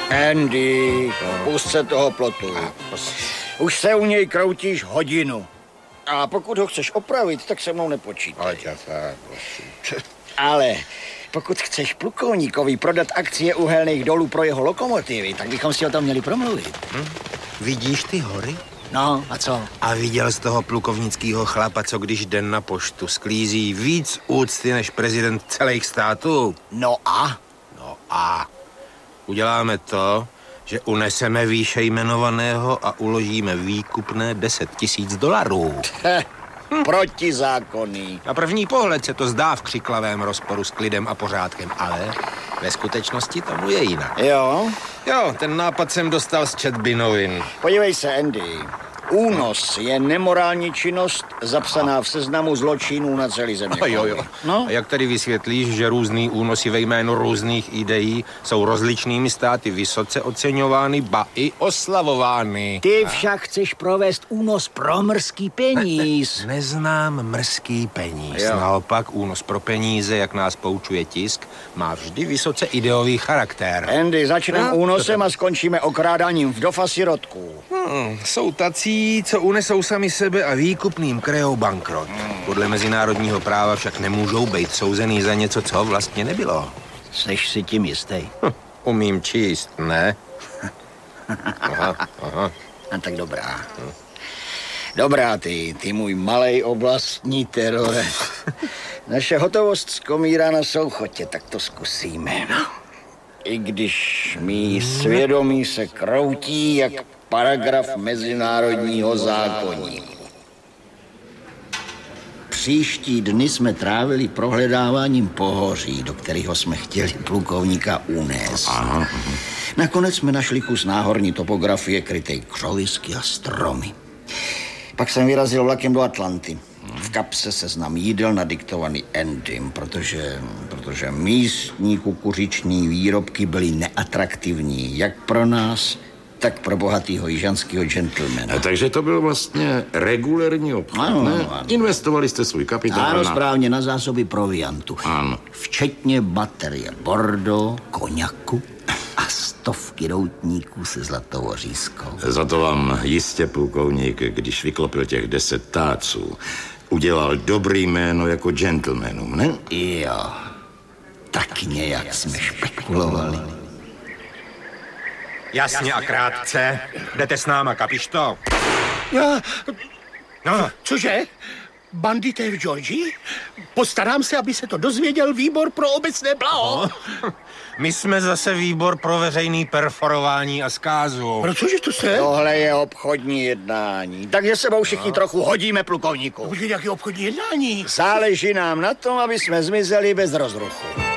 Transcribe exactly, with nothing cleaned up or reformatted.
Andy, pust se toho plotu. Už se u něj kroutíš hodinu. A pokud ho chceš opravit, tak se mnou nepočítaj. Ale pokud chceš plukovníkovi prodat akcie uhelných dolů pro jeho lokomotivy, tak bychom si o tom měli promluvit. Hm? Vidíš ty hory? No, a co? A viděl z toho plukovnického chlapa, co když den na poštu sklízí víc úcty než prezident celých států? No a? No a uděláme to, že uneseme výše jmenovaného a uložíme výkupné deset tisíc dolarů. Protizákonný. Na první pohled se to zdá v křiklavém rozporu s klidem a pořádkem, ale ve skutečnosti tomu je jinak. Jo? Jo, ten nápad jsem dostal z četby novin. Podívej se, Andy. Únos je nemorální činnost zapsaná v seznamu zločinů na celý země. A jo, jo. No? A jak tady vysvětlíš, že různý únosy ve jménu různých ideí jsou rozličnými státy vysoce oceňovány, ba i oslavovány? Ty však chceš provést únos pro mrzký peníz. Ne, ne, neznám mrzký peníz. Jo. Naopak únos pro peníze, jak nás poučuje tisk, má vždy vysoce ideový charakter. Andy, začneme no? únosem a skončíme okrádáním vdov a sirotků. Hmm, jsou tací, co unesou sami sebe a výkupným krejou bankrot. Podle mezinárodního práva však nemůžou být souzený za něco, co vlastně nebylo. Seš si tím jistý? Hm, umím číst, ne? Aha, aha. A tak dobrá. Dobrá ty, ty můj malej oblastní terore. Naše hotovost skomírá na souchotě, tak to zkusíme. I když mý svědomí se kroutí jak paragraf mezinárodního zákoníku. Příští dny jsme trávili prohledáváním pohoří, do kterého jsme chtěli plukovníka unést. Aha. Nakonec jsme našli kus náhorní topografie krytej křovisky a stromy. Pak jsem vyrazil vlakem do Atlanty. V kapse seznam jídel nadiktovaný Andym, protože, protože místní kukuřiční výrobky byly neatraktivní jak pro nás, tak pro bohatýho jižanského gentlemana. A takže to byl vlastně regulérní obchod, ano, ne? ano. Investovali jste svůj kapitál Ano, na... správně, na zásoby proviantu. Ano. Včetně baterie Bordeaux, koněku a stovky doutníků se zlatou řízkou. Za to vám jistě plukovník, když vyklopil těch deset táců, udělal dobrý jméno jako gentlemanům, ne? Jo, tak nějak jsme špekulovali. Jasně a krátce. Jdete s náma, kapiš to? Já... No. Cože? Bandité v Georgii? Postarám se, aby se to dozvěděl výbor pro obecné blaho. No. My jsme zase výbor pro veřejný perforování a zkázu. Procože to se? Tohle je obchodní jednání, takže sebou všichni no. trochu hodíme plukovníku. Počkej, jaký obchodní jednání? Záleží nám na tom, aby jsme zmizeli bez rozruchu.